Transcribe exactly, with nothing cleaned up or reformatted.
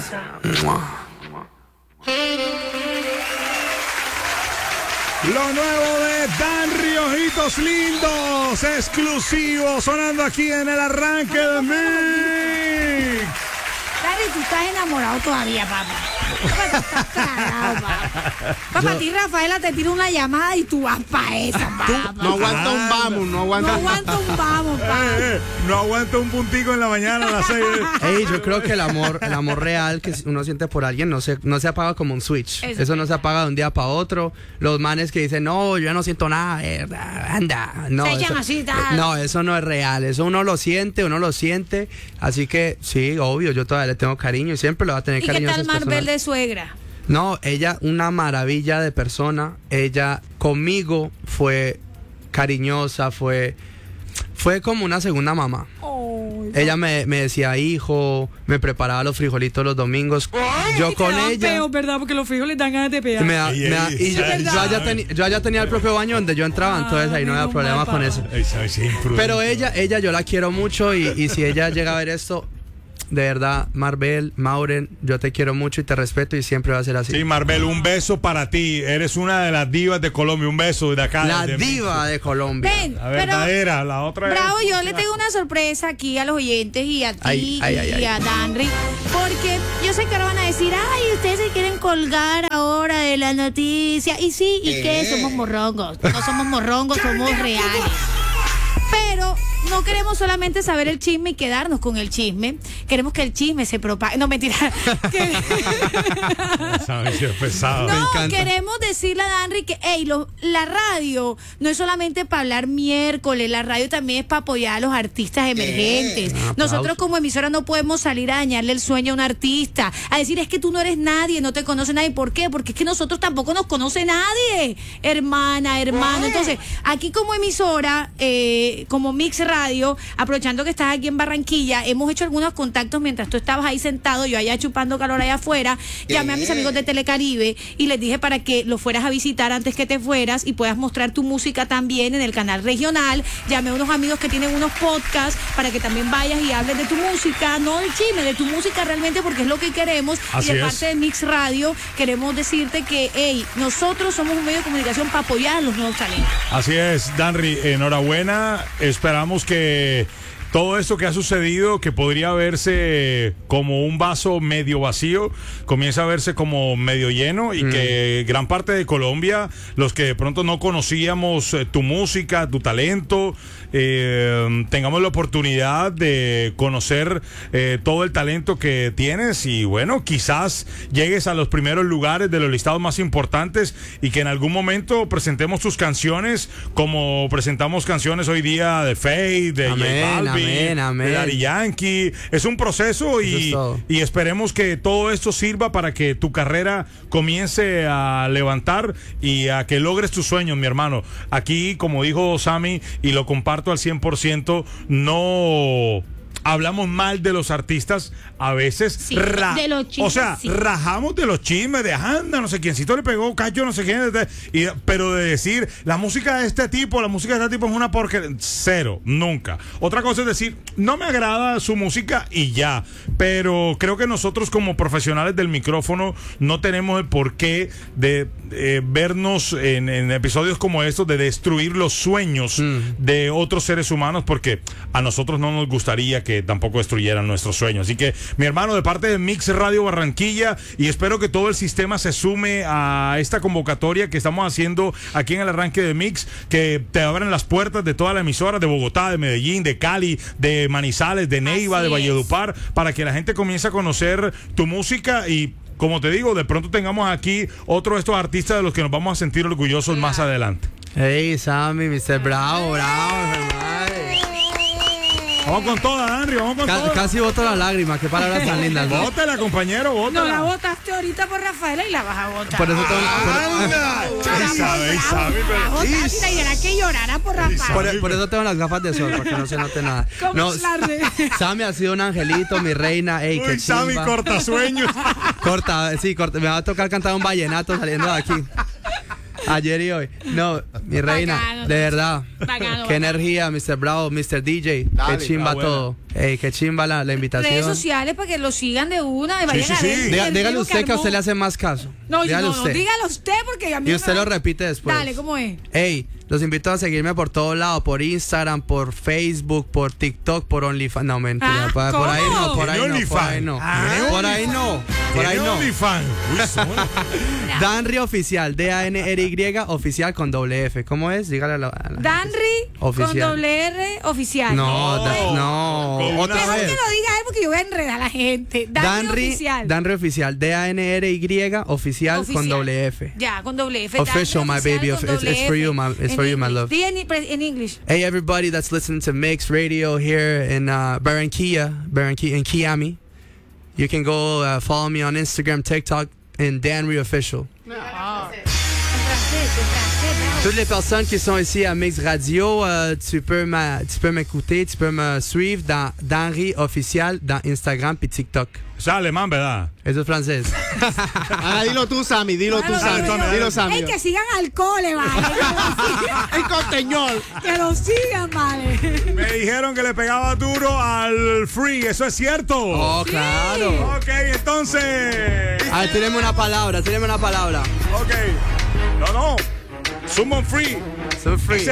Lo nuevo de Danry, Ojitos Lindos, exclusivo, sonando aquí en el arranque de Mix. Danry, tú estás enamorado todavía, papá. Papá, tú estás cagado, papá. Papá, a ti Rafaela te tira una llamada y tú vas pa' esa, papá. No aguanta un vamos, no aguanta. No aguanta un vamos, papá. Eh, eh, no aguanta un puntico en la mañana a las seis. Ey, yo creo que el amor, el amor real que uno siente por alguien no se, no se apaga como un switch. Eso, Eso no se apaga de un día para otro. Los manes que dicen, no, yo no siento nada, eh, anda. No, se eso, echan así, tal. No, eso no es real. Eso uno lo siente, uno lo siente. Así que sí, obvio, yo todavía le tengo cariño y siempre lo va a tener ¿Y cariño. qué tal Marvel de suegra? No, ella una maravilla de persona. Ella conmigo fue cariñosa, fue fue como una segunda mamá. Oh, ella me, me decía hijo, me preparaba los frijolitos los domingos. Ay, yo y con te dan ella. peo, ¿verdad? Porque los frijoles dan ganas de pegar. Me da, Ey, me da, ey, y yo, ey, yo, allá teni, yo allá tenía el propio baño donde yo entraba, ah, entonces ahí no había problema con eso. Pero ella, ella yo la quiero mucho y, y si ella llega a ver esto, de verdad, Marvel, Mauren, yo te quiero mucho y te respeto y siempre va a ser así. Sí, Marvel, un beso para ti. Eres una de las divas de Colombia. Un beso de acá. La de diva de Colombia. Ven, la verdadera, la otra. Bravo, es... yo le tengo una sorpresa aquí a los oyentes y a ti ay, ay, ay, y a Danry, porque yo sé que ahora van a decir, ay, ustedes se quieren colgar ahora de la noticia. Y sí, ¿y qué? Somos morrongos. No somos morrongos, somos reales. Pero no queremos solamente saber el chisme y quedarnos con el chisme. Queremos que el chisme se propague. No, mentira. Que... pesado. No, queremos decirle a Danry que hey, lo, la radio no es solamente para hablar miércoles. La radio también es para apoyar a los artistas emergentes. Un Nosotros como emisora no podemos salir a dañarle el sueño a un artista. A decir, es que tú no eres nadie, no te conoce nadie. ¿Por qué? Porque es que nosotros tampoco nos conoce nadie. Hermana, hermano. Entonces, aquí como emisora, eh, como Mix Radio, aprovechando que estás aquí en Barranquilla, hemos hecho algunos contactos mientras tú estabas ahí sentado, yo allá chupando calor allá afuera. Llamé a mis amigos de Telecaribe y les dije para que los fueras a visitar antes que te fueras y puedas mostrar tu música también en el canal regional. Llamé a unos amigos que tienen unos podcasts para que también vayas y hables de tu música, no del chisme, de tu música realmente, porque es lo que queremos. Así y de es. parte de Mix Radio queremos decirte que hey, nosotros somos un medio de comunicación para apoyar a los nuevos talentos. Así es, Danry, enhorabuena. Esperamos que todo esto que ha sucedido, que podría verse como un vaso medio vacío, comienza a verse como medio lleno y mm. que gran parte de Colombia, los que de pronto no conocíamos eh, tu música, tu talento, eh, tengamos la oportunidad de conocer eh, todo el talento que tienes y bueno, quizás llegues a los primeros lugares de los listados más importantes y que en algún momento presentemos tus canciones como presentamos canciones hoy día de Faye, de J Balvin, Amén, amén. de Daddy Yankee. Es un proceso y, es y esperemos que todo esto sirva para que tu carrera comience a levantar y a que logres tus sueños, mi hermano. Aquí, como dijo Sammy, y lo comparto al cien por ciento, no hablamos mal de los artistas a veces, sí, ra- de los chismes, o sea, sí. rajamos de los chismes de anda, no sé quiéncito le pegó, cacho, no sé quién, y, pero de decir, la música de este tipo, la música de este tipo es una porquería, cero, nunca. Otra cosa es decir, no me agrada su música y ya, pero creo que nosotros como profesionales del micrófono no tenemos el porqué de eh, vernos en, en episodios como estos, de destruir los sueños mm. de otros seres humanos, porque a nosotros no nos gustaría que tampoco destruyeran nuestros sueños. Así que, mi hermano, de parte de Mix Radio Barranquilla, y espero que todo el sistema se sume a esta convocatoria que estamos haciendo aquí en el arranque de Mix, que te abran las puertas de toda la emisora de Bogotá, de Medellín, de Cali, de Manizales, de Neiva, Así de Valledupar, es. para que la gente comience a conocer tu música y, como te digo, de pronto tengamos aquí otro de estos artistas de los que nos vamos a sentir orgullosos claro. más adelante. Hey, Sammy, mister Bravo, bravo, hermano. Vamos con toda, Danry, vamos con Ca- toda. Casi boto la lágrima, qué palabras tan lindas. ¿no? Bótala, compañero, bótala. No la botaste ahorita por Rafaela y la vas a botar. Por eso tengo, ¡Anda! por, sabe, bravo, sabe, bravo, pero... Tati, y era que llorara por Rafaela. por, por eso tengo las gafas de sol, para que no se note nada. ¿Cómo No, es la red? Sammy ha sido un angelito, mi reina. Ey, qué Uy, Sammy, chimba. corta sueños. Corta, sí, corta. Me va a tocar cantar un vallenato saliendo de aquí. Ayer y hoy. No, mi reina, Bacano, de verdad. Bacano, Qué bacano. energía, mister Bravo, mister D J. Dale, qué chimba está buena. todo. Ey, qué chimba la, la invitación. Redes sociales para que lo sigan de una, vayan sí, a sí. ver. Diga- Diga- el dígale video usted que a armó. usted le hace más caso. No, dígale no, no, usted. dígalo usted porque a mí Y no usted me- lo repite después. Dale, ¿cómo es? Ey, los invito a seguirme por todos lados, por Instagram, por Facebook, por TikTok, por OnlyFans. No, mentira, Ah, por, por ahí ¿cómo? no, por ahí ¿Tiene no, por ahí no. OnlyFans? Por ahí no, por ahí ¿Tiene no. OnlyFans? Uy, son- Danry Oficial, D A N R Y Oficial con doble F. ¿Cómo es? Dígale a la, a la- Danry con Oficial. doble R oficial. No, No. da- Con no. una Otra Mejor que vez. lo diga él porque yo voy a enredar a la gente. Danry, Danry oficial. Danry Oficial, D A N R Y Oficial, con Oficial. doble F. Ya, con doble F. Official, Danry my oficial baby. con It's- doble it's for F. you, my- it's En for you, my English. love. Di en, en English. Hey, everybody that's listening to Mix Radio here in uh, Barranquilla, Barranquilla, in Kiami. You can go uh, follow me on Instagram, TikTok, and Danry Official. En francés, en francés. Toutes les personnes qui sont ici à Mix Radio, euh, tu peux m'a- tu peux m'écouter, tu peux me suivre dans Danry Official, dans Instagram puis TikTok. Es alemán, ¿verdad? Eso es francés. Ah, dilo tú, Sammy, dilo tú, Bueno, Sammy. digo yo, Dilo, Sammy. Ey, que sigan al cole, vale. El costeñol. Que lo sigan, vale. Me dijeron que le pegaba duro al Free, ¿eso es cierto? Oh, claro. Ok, entonces. A ver, tenemos una palabra, tenemos una palabra. Ok. No, no. Summon Free. So free.